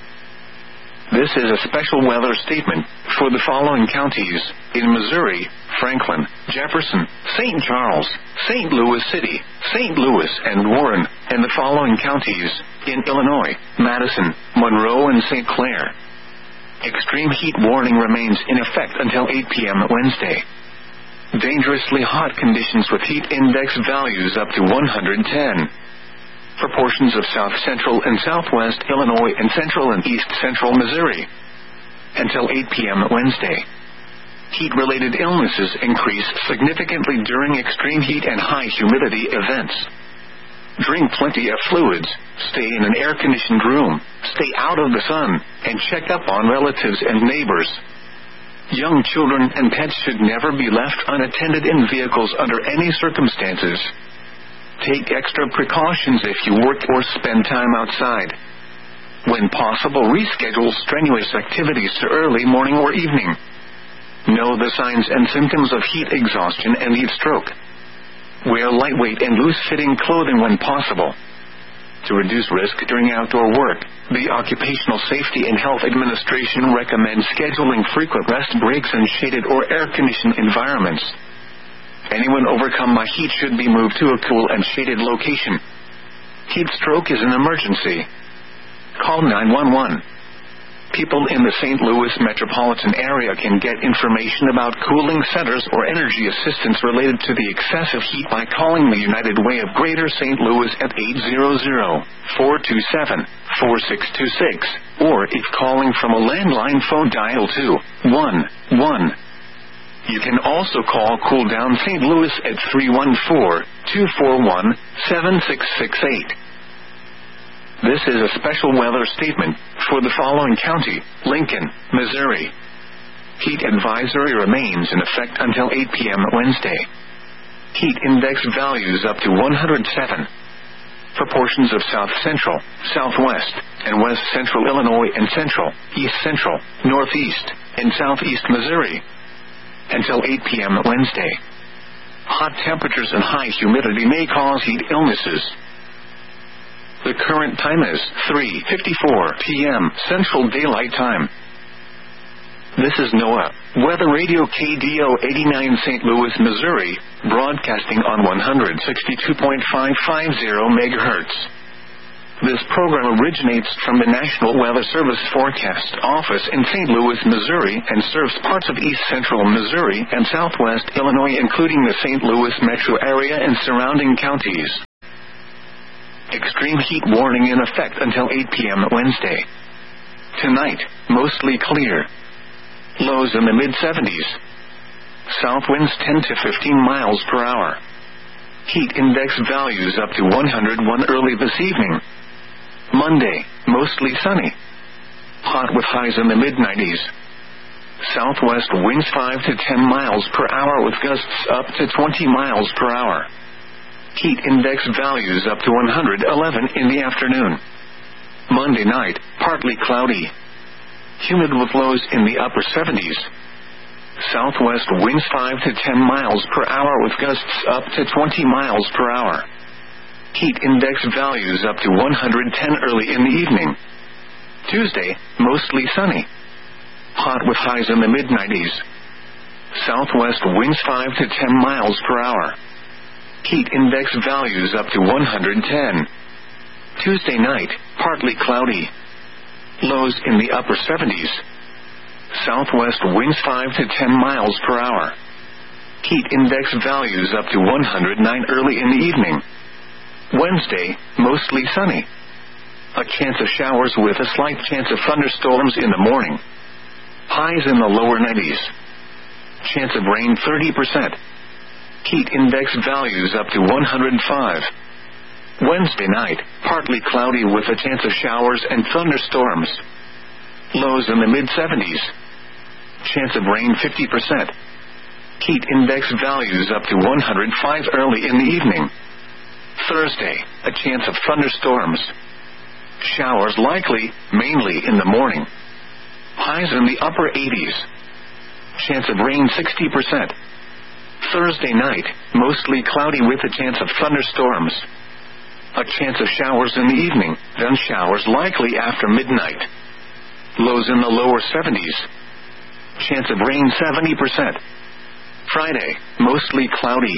This is a special weather statement for the following counties: in Missouri, Franklin, Jefferson, Saint Charles, Saint Louis City, Saint Louis, and Warren, and the following counties: in Illinois, Madison, Monroe, and Saint Clair. Extreme heat warning remains in effect until eight p.m. Wednesday. Dangerously hot conditions with heat index values up to one hundred ten. For portions of south central and southwest Illinois and central and east central Missouri. Until eight p.m. Wednesday. Heat-related illnesses increase significantly during extreme heat and high humidity events. Drink plenty of fluids, stay in an air-conditioned room, stay out of the sun, and check up on relatives and neighbors. Young children and pets should never be left unattended in vehicles under any circumstances. Take extra precautions if you work or spend time outside. When possible, reschedule strenuous activities to early morning or evening. Know the signs and symptoms of heat exhaustion and heat stroke. Wear lightweight and loose-fitting clothing when possible. To reduce risk during outdoor work, the Occupational Safety and Health Administration recommends scheduling frequent rest breaks in shaded or air-conditioned environments. Anyone overcome by heat should be moved to a cool and shaded location. Heat stroke is an emergency. Call nine one one. People in the Saint Louis metropolitan area can get information about cooling centers or energy assistance related to the excessive heat by calling the United Way of Greater Saint Louis at eight hundred, four two seven, four six two six, or if calling from a landline phone, dial two one one. You can also call Cool Down Saint Louis at three one four, two four one, seven six six eight. This is a special weather statement for the following county: Lincoln, Missouri. Heat advisory remains in effect until eight p.m. Wednesday. Heat index values up to one hundred seven. For portions of south central, southwest, and west central Illinois and central, east central, northeast, and southeast Missouri. Until eight p.m. Wednesday. Hot temperatures and high humidity may cause heat illnesses. The current time is three fifty-four p.m. Central Daylight Time. This is NOAA, Weather Radio K D O eighty-nine Saint Louis, Missouri, broadcasting on one sixty-two point five five zero megahertz. This program originates from the National Weather Service Forecast Office in Saint Louis, Missouri, and serves parts of east central Missouri and southwest Illinois, including the Saint Louis metro area and surrounding counties. Extreme heat warning in effect until eight p.m. Wednesday. Tonight, mostly clear. Lows in the mid seventies. South winds ten to fifteen miles per hour. Heat index values up to one hundred one early this evening. Monday, mostly sunny. Hot with highs in the mid nineties. Southwest winds five to ten miles per hour with gusts up to twenty miles per hour. Heat index values up to one hundred eleven in the afternoon. Monday night, partly cloudy. Humid with lows in the upper seventies. Southwest winds five to ten miles per hour with gusts up to twenty miles per hour. Heat index values up to one hundred ten early in the evening. Tuesday, mostly sunny. Hot with highs in the mid nineties. Southwest winds five to ten miles per hour. Heat index values up to one hundred ten. Tuesday night, partly cloudy. Lows in the upper seventies. Southwest winds five to ten miles per hour. Heat index values up to one hundred nine early in the evening. Wednesday, mostly sunny. A chance of showers with a slight chance of thunderstorms in the morning. Highs in the lower nineties. Chance of rain thirty percent. Heat index values up to one hundred five. Wednesday night, partly cloudy with a chance of showers and thunderstorms. Lows in the mid seventies. Chance of rain fifty percent. Heat index values up to one hundred five early in the evening. Thursday, a chance of thunderstorms. Showers likely, mainly in the morning. Highs in the upper eighties. Chance of rain sixty percent. Thursday night, mostly cloudy with a chance of thunderstorms. A chance of showers in the evening, then showers likely after midnight. Lows in the lower seventies. Chance of rain seventy percent. Friday, mostly cloudy.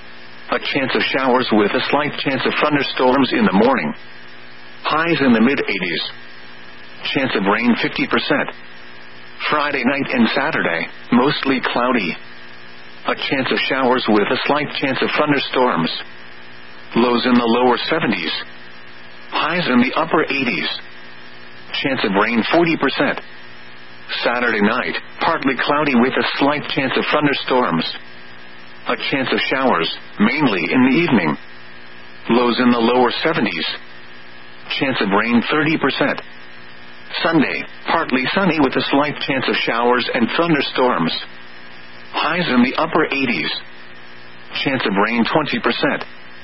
A chance of showers with a slight chance of thunderstorms in the morning. Highs in the mid eighties. Chance of rain fifty percent. Friday night and Saturday, mostly cloudy. A chance of showers with a slight chance of thunderstorms. Lows in the lower seventies. Highs in the upper eighties. Chance of rain forty percent. Saturday night, partly cloudy with a slight chance of thunderstorms. A chance of showers, mainly in the evening. Lows in the lower seventies. Chance of rain thirty percent. Sunday, partly sunny with a slight chance of showers and thunderstorms. Highs in the upper eighties. Chance of rain twenty percent.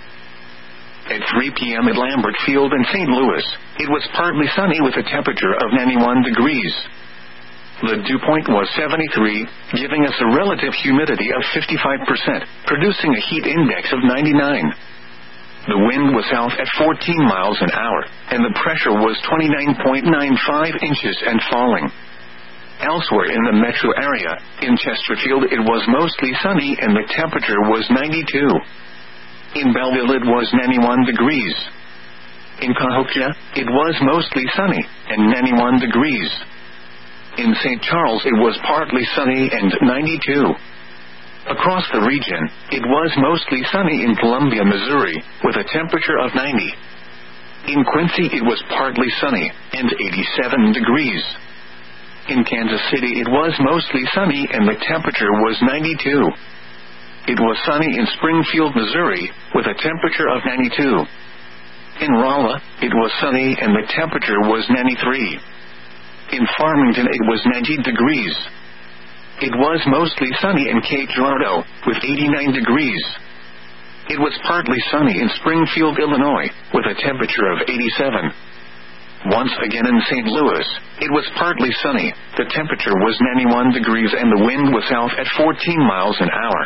At three p.m. at Lambert Field in Saint Louis, it was partly sunny with a temperature of ninety-one degrees. The dew point was seventy-three, giving us a relative humidity of fifty-five percent, producing a heat index of ninety-nine. The wind was south at fourteen miles an hour, and the pressure was twenty-nine point nine five inches and falling. Elsewhere in the metro area, in Chesterfield it was mostly sunny and the temperature was ninety-two. In Belleville it was ninety-one degrees. In Cahokia, it was mostly sunny and ninety-one degrees. In Saint Charles it was partly sunny and ninety-two. Across the region, it was mostly sunny in Columbia, Missouri, with a temperature of ninety. In Quincy it was partly sunny and eighty-seven degrees. In Kansas City it was mostly sunny and the temperature was ninety-two. It was sunny in Springfield, Missouri, with a temperature of ninety-two. In Rolla, it was sunny and the temperature was ninety-three. In Farmington it was ninety degrees. It was mostly sunny in Cape Girardeau, with eighty-nine degrees. It was partly sunny in Springfield, Illinois, with a temperature of eighty-seven. Once again in Saint Louis, it was partly sunny, the temperature was ninety-one degrees and the wind was south at fourteen miles an hour.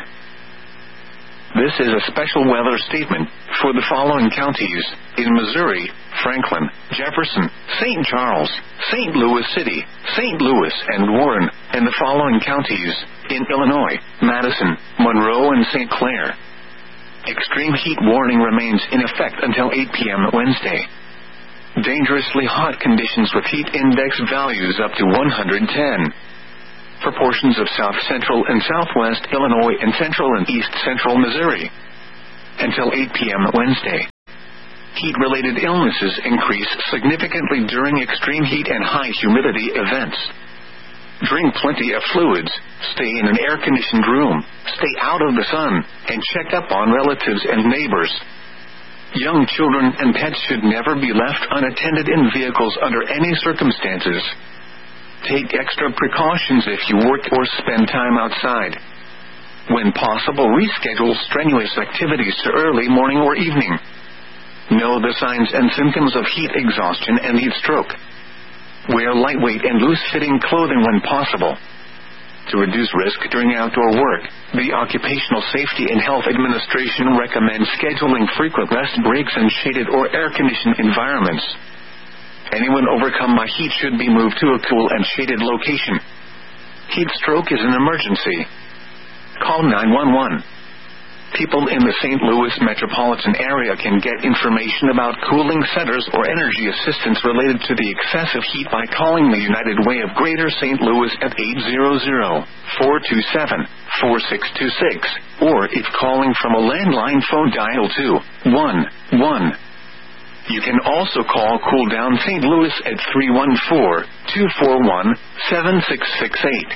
This is a special weather statement for the following counties: in Missouri, Franklin, Jefferson, Saint Charles, Saint Louis City, Saint Louis, and Warren, and the following counties: in Illinois, Madison, Monroe, and Saint Clair. Extreme heat warning remains in effect until eight p.m. Wednesday. Dangerously hot conditions with heat index values up to one hundred ten. For portions of south central and southwest Illinois and central and east central Missouri. Until eight p.m. Wednesday. Heat-related illnesses increase significantly during extreme heat and high humidity events. Drink plenty of fluids, stay in an air-conditioned room, stay out of the sun, and check up on relatives and neighbors. Young children and pets should never be left unattended in vehicles under any circumstances. Take extra precautions if you work or spend time outside. When possible, reschedule strenuous activities to early morning or evening. Know the signs and symptoms of heat exhaustion and heat stroke. Wear lightweight and loose-fitting clothing when possible. To reduce risk during outdoor work, the Occupational Safety and Health Administration recommends scheduling frequent rest breaks in shaded or air-conditioned environments. Anyone overcome by heat should be moved to a cool and shaded location. Heat stroke is an emergency. Call nine one one. People in the Saint Louis metropolitan area can get information about cooling centers or energy assistance related to the excessive heat by calling the United Way of Greater Saint Louis at eight hundred, four two seven, four six two six, or if calling from a landline phone, dial two one one. You can also call Cool Down Saint Louis at three one four, two four one, seven six six eight.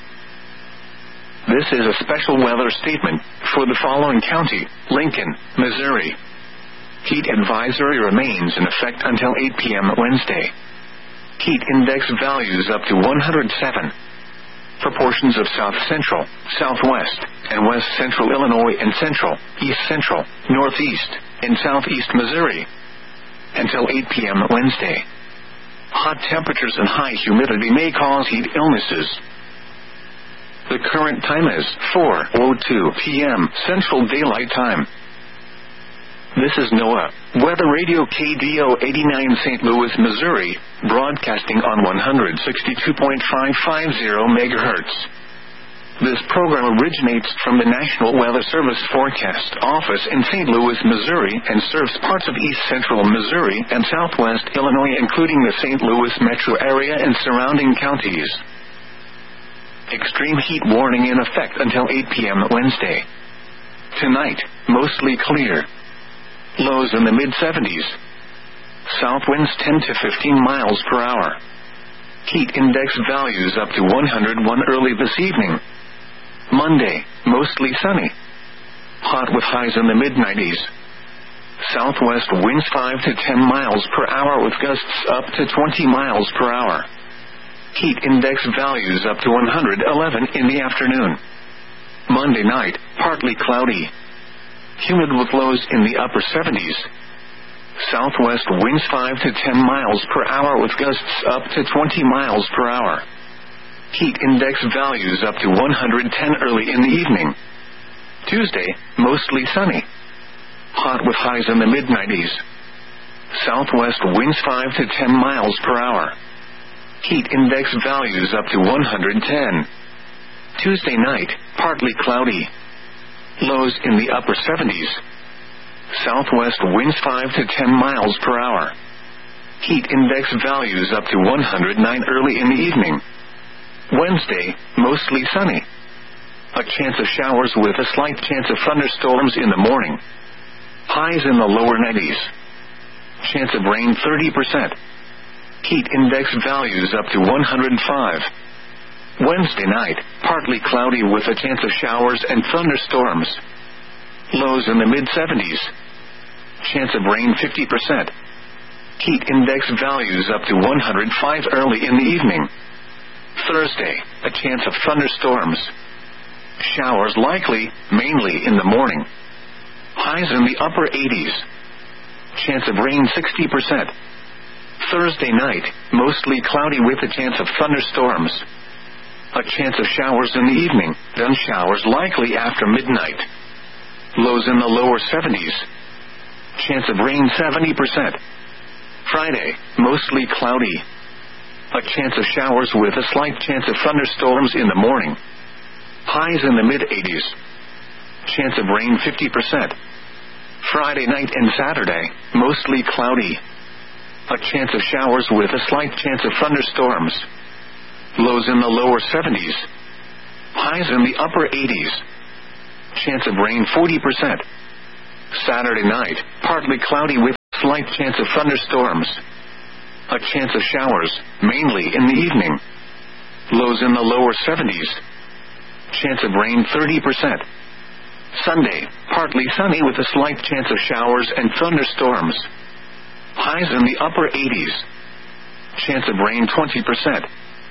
This is a special weather statement for the following county: Lincoln, Missouri. Heat advisory remains in effect until eight p.m. Wednesday. Heat index values up to one hundred seven. For portions of south central, southwest, and west central Illinois and central, east central, northeast, and southeast Missouri. Until eight p.m. Wednesday. Hot temperatures and high humidity may cause heat illnesses. The current time is four oh two p.m. Central Daylight Time. This is NOAA Weather Radio K D O eighty-nine Saint Louis, Missouri, broadcasting on one sixty-two point five five zero megahertz. This program originates from the National Weather Service Forecast Office in Saint Louis, Missouri, and serves parts of east central Missouri and southwest Illinois, including the Saint Louis metro area and surrounding counties. Extreme heat warning in effect until eight p.m. Wednesday. Tonight, mostly clear. Lows in the mid seventies. South winds ten to fifteen miles per hour. Heat index values up to one hundred one early this evening. Monday, mostly sunny. Hot with highs in the mid nineties. Southwest winds five to ten miles per hour with gusts up to twenty miles per hour. Heat index values up to one hundred eleven in the afternoon. Monday night, partly cloudy. Humid with lows in the upper seventies. Southwest winds five to ten miles per hour with gusts up to twenty miles per hour. Heat index values up to one hundred ten early in the evening. Tuesday, mostly sunny. Hot with highs in the mid nineties. Southwest winds five to ten miles per hour. Heat index values up to one hundred ten. Tuesday night, partly cloudy. Lows in the upper seventies. Southwest winds five to ten miles per hour. Heat index values up to one hundred nine early in the evening. Wednesday, mostly sunny. A chance of showers with a slight chance of thunderstorms in the morning. Highs in the lower nineties. Chance of rain thirty percent. Heat index values up to one hundred five. Wednesday night, partly cloudy with a chance of showers and thunderstorms. Lows in the mid seventies. Chance of rain fifty percent. Heat index values up to one hundred five early in the evening. Thursday, a chance of thunderstorms. Showers likely, mainly in the morning. Highs in the upper eighties. Chance of rain sixty percent. Thursday night, mostly cloudy with a chance of thunderstorms. A chance of showers in the evening, then showers likely after midnight. Lows in the lower seventies. Chance of rain seventy percent. Friday, mostly cloudy. A chance of showers with a slight chance of thunderstorms in the morning. Highs in the mid eighties. Chance of rain fifty percent. Friday night and Saturday, mostly cloudy. A chance of showers with a slight chance of thunderstorms. Lows in the lower seventies. Highs in the upper eighties. Chance of rain forty percent. Saturday night, partly cloudy with Slight chance of thunderstorms. A chance of showers, mainly in the evening. Lows in the lower seventies. Chance of rain thirty percent. Sunday, partly sunny with a slight chance of showers and thunderstorms. Highs in the upper eighties. Chance of rain twenty percent.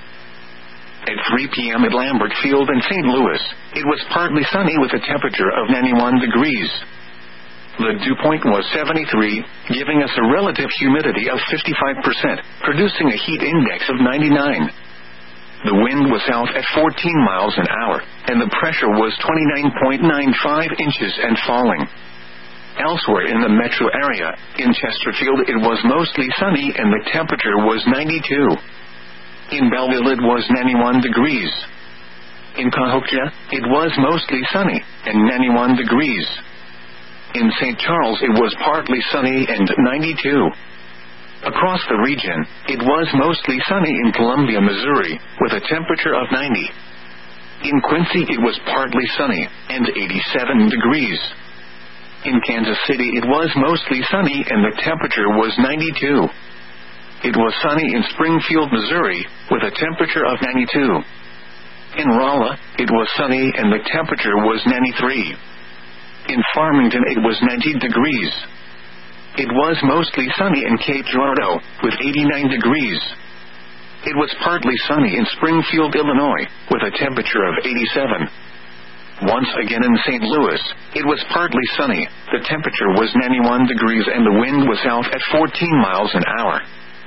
At three p.m. at Lambert Field in Saint Louis, it was partly sunny with a temperature of ninety-one degrees. The dew point was seventy-three, giving us a relative humidity of fifty-five percent, producing a heat index of ninety-nine. The wind was south at fourteen miles an hour, and the pressure was twenty-nine point nine five inches and falling. Elsewhere in the metro area, in Chesterfield it was mostly sunny and the temperature was ninety-two. In Belleville it was ninety-one degrees. In Cahokia, it was mostly sunny, and ninety-one degrees. In Saint Charles it was partly sunny and ninety-two. Across the region, it was mostly sunny in Columbia, Missouri, with a temperature of ninety. In Quincy it was partly sunny, and eighty-seven degrees. In Kansas City it was mostly sunny and the temperature was ninety-two. It was sunny in Springfield, Missouri, with a temperature of ninety-two. In Rolla, it was sunny and the temperature was ninety-three. In Farmington it was ninety degrees. It was mostly sunny in Cape Girardeau, with eighty-nine degrees. It was partly sunny in Springfield, Illinois, with a temperature of eighty-seven. Once again in Saint Louis, it was partly sunny, the temperature was ninety-one degrees and the wind was south at fourteen miles an hour.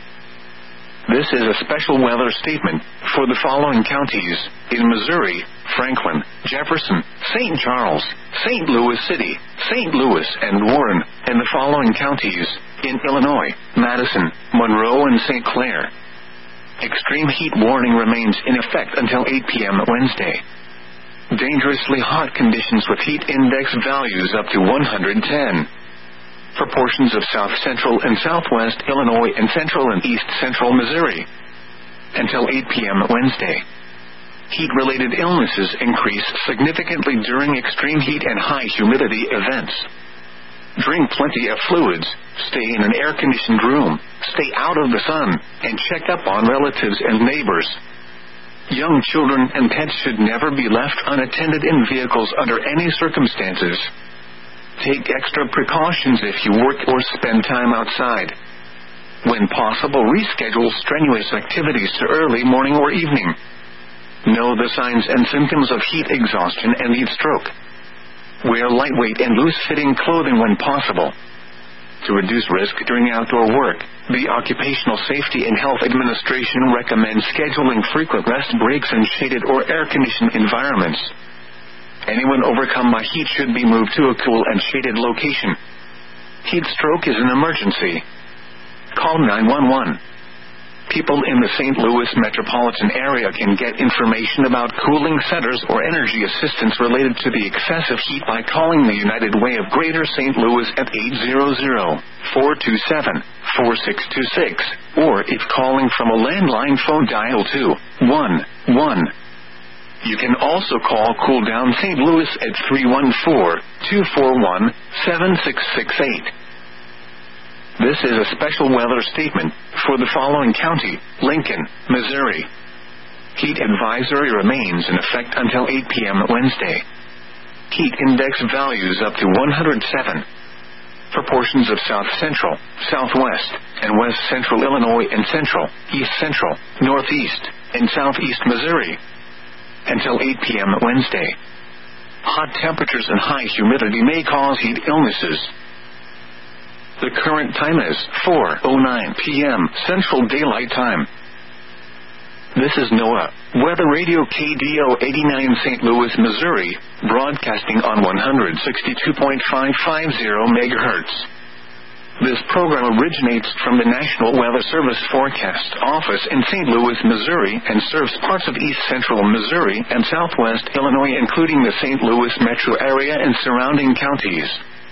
This is a special weather statement for the following counties: in Missouri, Franklin, Jefferson, Saint Charles, Saint Louis City, Saint Louis, and Warren, and the following counties: in Illinois, Madison, Monroe, and Saint Clair. Extreme heat warning remains in effect until eight p.m. Wednesday. Dangerously hot conditions with heat index values up to one hundred ten. For portions of south-central and southwest Illinois and central and east-central Missouri. Until eight p.m. Wednesday. Heat-related illnesses increase significantly during extreme heat and high humidity events. Drink plenty of fluids, stay in an air-conditioned room, stay out of the sun, and check up on relatives and neighbors. Young children and pets should never be left unattended in vehicles under any circumstances. Take extra precautions if you work or spend time outside. When possible, reschedule strenuous activities to early morning or evening. Know the signs and symptoms of heat exhaustion and heat stroke. Wear lightweight and loose-fitting clothing when possible. To reduce risk during outdoor work, the Occupational Safety and Health Administration recommends scheduling frequent rest breaks in shaded or air-conditioned environments. Anyone overcome by heat should be moved to a cool and shaded location. Heat stroke is an emergency. Call nine one one. People in the Saint Louis metropolitan area can get information about cooling centers or energy assistance related to the excessive heat by calling the United Way of Greater Saint Louis at eight hundred, four two seven, four six two six, or if calling from a landline phone, dial two one one. You can also call Cool Down Saint Louis at three one four, two four one, seven six six eight. This is a special weather statement for the following county: Lincoln, Missouri. Heat advisory remains in effect until eight p.m. Wednesday. Heat index values up to one hundred seven. For portions of south central, southwest, and west central Illinois and central, east central, northeast, and southeast Missouri. Until eight p.m. Wednesday. Hot temperatures and high humidity may cause heat illnesses. The current time is four oh nine p.m. Central Daylight Time. This is NOAA Weather Radio K D O eighty-nine Saint Louis, Missouri, broadcasting on one sixty-two point five five zero megahertz. This program originates from the National Weather Service Forecast Office in Saint Louis, Missouri, and serves parts of east central Missouri and southwest Illinois, including the Saint Louis metro area and surrounding counties.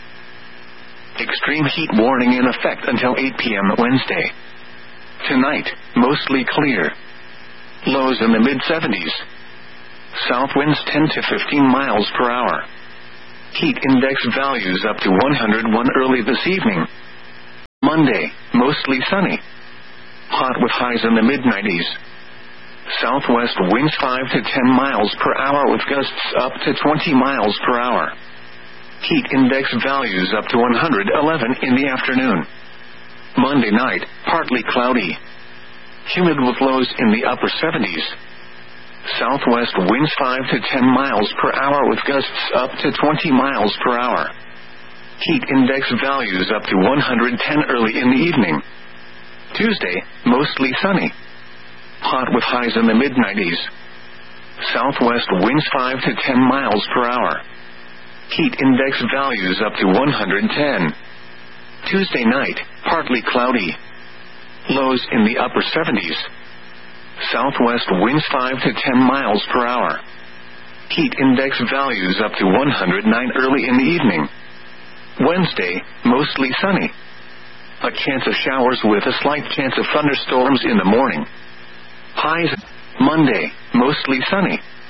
Extreme heat warning in effect until eight p.m. Wednesday. Tonight, mostly clear. Lows in the mid seventies. South winds ten to fifteen miles per hour. Heat index values up to one hundred one early this evening. Monday, mostly sunny. Hot with highs in the mid nineties. Southwest winds five to ten miles per hour with gusts up to twenty miles per hour. Heat index values up to one hundred eleven in the afternoon. Monday night, partly cloudy. Humid with lows in the upper seventies. Southwest winds five to ten miles per hour with gusts up to twenty miles per hour. Heat index values up to one hundred ten early in the evening. Tuesday, mostly sunny. Hot with highs in the mid nineties. Southwest winds five to ten miles per hour. Heat index values up to one hundred ten. Tuesday night, partly cloudy. Lows in the upper seventies. Southwest winds five to ten miles per hour. Heat index values up to one hundred nine early in the evening. Wednesday, mostly sunny. A chance of showers with a slight chance of thunderstorms in the morning. Highs. Monday, mostly sunny.